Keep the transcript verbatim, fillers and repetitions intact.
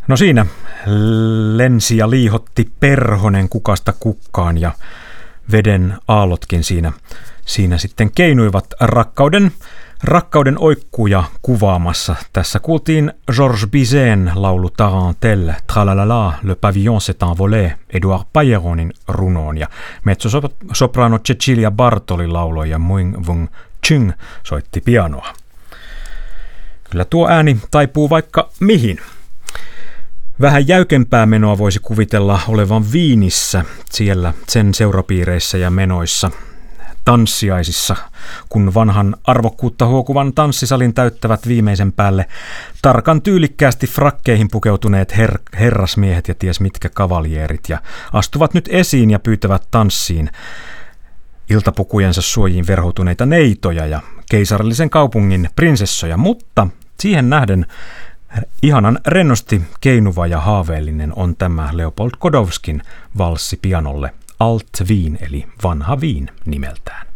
No siinä lensi ja liihotti perhonen kukasta kukkaan ja veden aallotkin siinä, siinä sitten keinuivat rakkauden, rakkauden oikkuja kuvaamassa. Tässä kuultiin Georges Bizet'n laulu Tarantelle, Tralalala, Le Pavillon s'est envolé, Edouard Pailleronin runoon ja mezzosoprano Cecilia Bartoli lauloi ja Muing Vung Ching soitti pianoa. Kyllä tuo ääni taipuu vaikka mihin. Vähän jäykempää menoa voisi kuvitella olevan Viinissä, siellä sen seurapiireissä ja menoissa, tanssiaisissa, kun vanhan arvokkuutta huokuvan tanssisalin täyttävät viimeisen päälle tarkan tyylikkäästi frakkeihin pukeutuneet her- herrasmiehet ja ties mitkä kavaljeerit ja astuvat nyt esiin ja pyytävät tanssiin iltapukujensa suojiin verhoutuneita neitoja ja keisarillisen kaupungin prinsessoja, mutta siihen nähden ihanan rennosti keinuva ja haaveellinen on tämä Leopold Godowskin valssi pianolle Alt Wien eli Vanha Wien nimeltään.